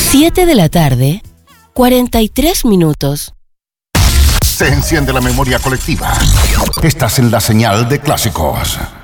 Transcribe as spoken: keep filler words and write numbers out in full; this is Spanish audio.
siete de la tarde, cuarenta y tres minutos. Se enciende la memoria colectiva. Estás en la señal de clásicos.